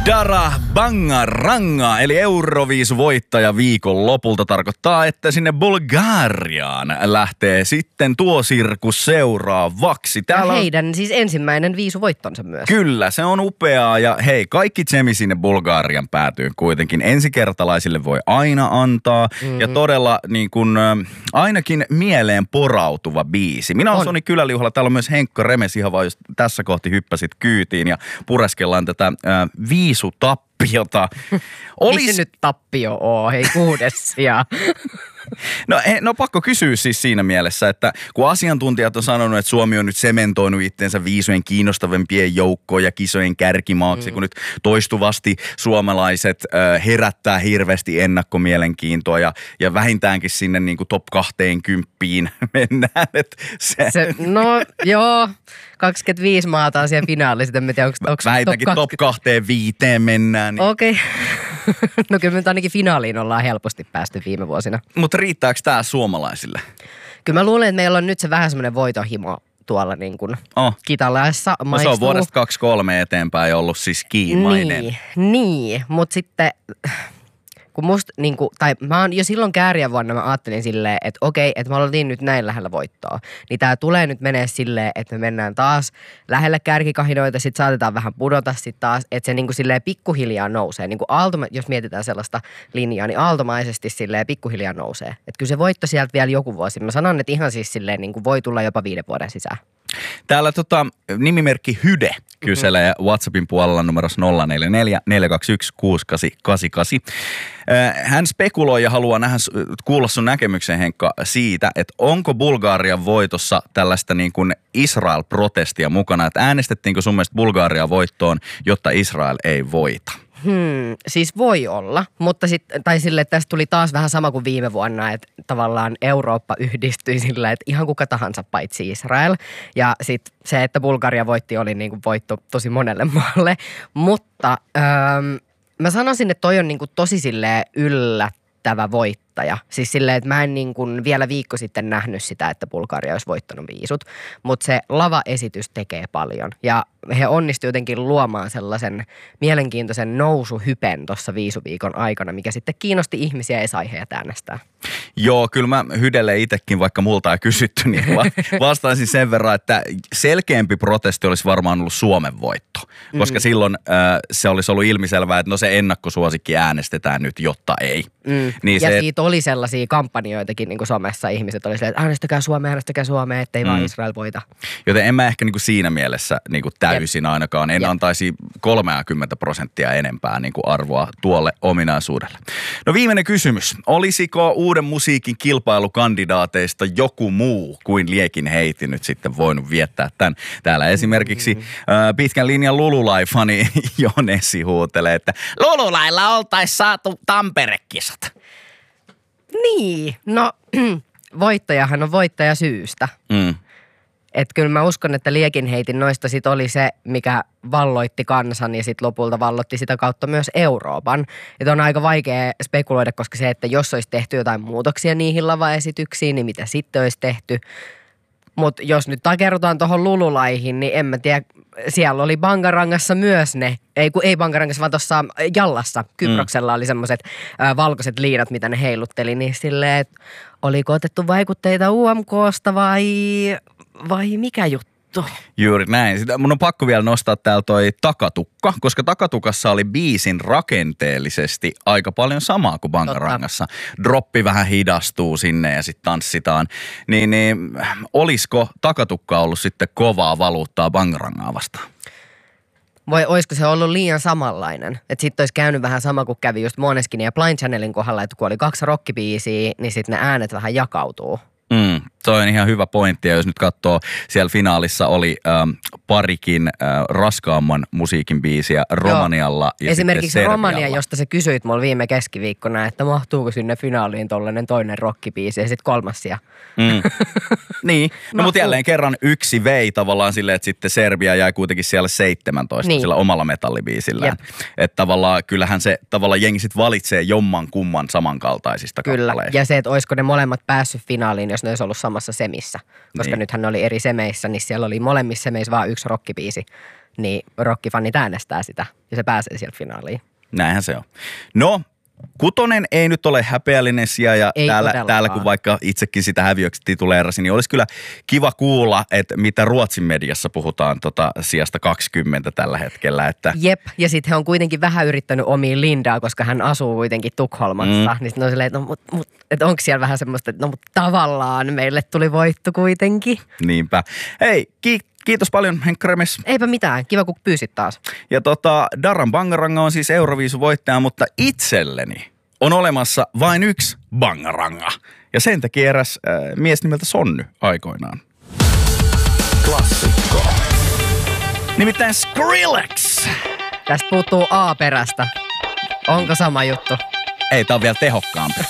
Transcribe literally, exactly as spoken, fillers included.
Dara Bangaranga, eli Euroviisu-voittaja viikon lopulta tarkoittaa, että sinne Bulgariaan lähtee sitten tuo sirkus seuraavaksi. Täällä ja heidän on... siis ensimmäinen viisuvoittonsa myös. Kyllä, se on upeaa ja hei, kaikki tsemi sinne Bulgarian päätyyn kuitenkin. Ensikertalaisille voi aina antaa mm-hmm. ja todella niin kuin, ainakin mieleen porautuva biisi. Minä olen Soni Kyläliuhalla, täällä on myös Henkka Remes, ihan vaan just tässä kohti hyppäsit kyytiin ja pureskellaan tätä äh, viisutappiota. Olis... Miksi nyt tappio oo? Hei, kuudes sija. No, he, no pakko kysyä siis siinä mielessä, että kun asiantuntijat on sanonut, että Suomi on nyt sementoinut itseensä viisujen kiinnostavimpien joukkoon ja kisojen kärkimaaksi, mm. kun nyt toistuvasti suomalaiset äh, herättää hirveästi ennakkomielenkiintoa ja, ja vähintäänkin sinne niin kuin top kaksikymmentä mennään. Se... Se, no joo, kaksikymmentäviisi maata on siellä finaalissa, en tiedä, onko vähintäänkin top kaksikymmentäviisi mennään. Niin... Okei. Okay. No kyllä nyt ainakin finaaliin ollaan helposti päästy viime vuosina. Mutta riittääkö tämä suomalaisille? Kyllä mä luulen, että meillä on nyt se vähän semmoinen voitohimo tuolla niin kuin oh. kitalaessa. No se on vuodesta kaksikymmentäkolme eteenpäin ollut siis kiimainen. Niin, niin. Mutta sitten... Kun musta, niin kuin, tai mä oon jo silloin kääriävuonna mä ajattelin silleen, että okei, että mä oltiin nyt näin lähellä voittoa. Niin tää tulee nyt menee silleen, että me mennään taas lähelle kärkikahinoita, sit saatetaan vähän pudota sit taas, että se niin kuin silleen pikkuhiljaa nousee. Niin kuin aalto, jos mietitään sellaista linjaa, niin aaltomaisesti silleen pikkuhiljaa nousee. Että kyllä se voitto sieltä vielä joku vuosi. Mä sanon, että ihan siis silleen niin kuin voi tulla jopa viiden vuoden sisään. Täällä tota, nimimerkki Hyde kyselee mm-hmm. WhatsAppin puolella numerossa nolla neljä neljä neljä kaksi yksi kuusi kahdeksan kahdeksan kahdeksan. Hän spekuloi ja haluaa nähdä, kuulla sun näkemyksen, Henkka, siitä, että onko Bulgarian voitossa tällaista niin kuin Israel-protestia mukana, että äänestettiinkö sun mielestä Bulgaria voittoon, jotta Israel ei voita? Hmm, siis voi olla, mutta sitten, tai silleen, että tästä tuli taas vähän sama kuin viime vuonna, että tavallaan Eurooppa yhdistyi sillä, että ihan kuka tahansa paitsi Israel. Ja sitten se, että Bulgaria voitti, oli niin kuin voitto tosi monelle maalle, mutta öö, mä sanoisin, että toi on niin kuin tosi silleen yllättävä voittaja. Siis silleen, että mä en niin kuin vielä viikko sitten nähnyt sitä, että Bulgaria olisi voittanut viisut, mutta se lavaesitys tekee paljon ja he onnistuivat jotenkin luomaan sellaisen mielenkiintoisen nousuhypen tuossa viisuviikon aikana, mikä sitten kiinnosti ihmisiä ja sai heitä äänestää. Joo, kyllä mä Hydelle itsekin, vaikka multa ei kysytty, niin vastaisin sen verran, että selkeämpi protesti olisi varmaan ollut Suomen voitto, koska mm. silloin äh, se olisi ollut ilmiselvää, että no se ennakkosuosikki äänestetään nyt, jotta ei. Mm. Niin ja se, siitä oli sellaisia kampanjoitakin niin kuin somessa, ihmiset oli silleen, että äänestäkää Suomea, äänestäkää Suomea, ettei mm. vaan Israel voita. Joten en mä ehkä niin kuin siinä mielessä niin kuin täysin Jep. ainakaan, en Jep. antaisi kolmekymmentä prosenttia enempää niin kuin arvoa tuolle ominaisuudelle. No viimeinen kysymys. Olisiko uuden musiikin kilpailukandidaateista joku muu kuin Liekin Heiti nyt sitten voinut viettää tämän? Täällä esimerkiksi mm-hmm. äh, pitkän linjan Lululai-fani Jonesi huutelee, että Lululailla oltaisiin saatu Tampere-kisat. Niin, no voittajahan on voittaja syystä. Mm. Että kyllä mä uskon, että Liekin Heitin noista sit oli se, mikä valloitti kansan ja sitten lopulta valloitti sitä kautta myös Euroopan. Että on aika vaikea spekuloida, koska se, että jos olisi tehty jotain muutoksia niihin lavaesityksiin, niin mitä sitten olisi tehty. Mutta jos nyt takerrutaan tuohon Lululaihin, niin en mä tiedä, siellä oli Bangarangassa myös ne, ei kun ei Bangarangassa, vaan tuossa Jallassa, Kyproksella mm. oli semmoiset äh, valkoiset liinat, mitä ne heilutteli, niin silleen, että oliko otettu vaikutteita U M K:sta vai, vai mikä juttu? Juuri näin. Sitä mun on pakko vielä nostaa täällä toi Takatukka, koska Takatukassa oli biisin rakenteellisesti aika paljon samaa kuin Bangarangassa. Droppi vähän hidastuu sinne ja sitten tanssitaan. Niin, niin olisiko Takatukka ollut sitten kovaa valuuttaa Bangarangaa vastaan? Vai olisiko se ollut liian samanlainen? Että sitten olisi käynyt vähän sama kuin kävi just Måneskinin ja Blind Channelin kohdalla, että kun oli kaksi rockibiisiä, niin sitten ne äänet vähän jakautuu. Mm, toi on ihan hyvä pointti, ja jos nyt katsoo, siellä finaalissa oli ähm, parikin äh, raskaamman musiikin biisiä Romanialla ja esimerkiksi Romania, josta sä kysyit mulla viime keskiviikkona, että mahtuuko sinne finaaliin tollainen toinen rockibiisi ja sitten kolmas sija. Mm. Niin, no mutta jälleen kerran yksi vei tavallaan silleen, että sitten Serbia jäi kuitenkin siellä seitsemäntoista niin. sillä omalla metallibiisillään. Että tavallaan kyllähän se tavallaan jengi sitten valitsee jomman kumman samankaltaisista Kyllä, kappaleista. ja se, että olisiko ne molemmat päässyt finaaliin, jos ne olisi ollut samassa semissä. Koska niin. nythän ne oli eri semeissä, niin siellä oli molemmissa semeissä vaan yksi rockibiisi. niin rockifanit äänestää sitä ja se pääsee sieltä finaaliin. Näinhän se on. No, kutonen ei nyt ole häpeällinen sija ja täällä, täällä kun vaikka itsekin sitä häviöksi tituleerasi, niin olisi kyllä kiva kuulla, että mitä Ruotsin mediassa puhutaan tota sijasta kaksikymmentä tällä hetkellä. Että jep, ja sitten he on kuitenkin vähän yrittänyt omiin Lindaa, koska hän asuu kuitenkin Tukholmassa. Mm. Niin sitten on silleen, että no, mut, mut, et onko siellä vähän semmoista, että no mut tavallaan meille tuli voitto kuitenkin. Niinpä. Hei, kiitos. Kiitos paljon, Henkka Remes. Eipä mitään, kiva kun pyysit taas. Ja tota, Daran Bangaranga on siis Euroviisu-voittaja, mutta itselleni on olemassa vain yksi Bangaranga. Ja sen teki eräs äh, mies nimeltä Sonny aikoinaan. Klassikko. Nimittäin Skrillex. Tästä puuttuu A-perästä. Onko sama juttu? Ei, tää on vielä tehokkaampi.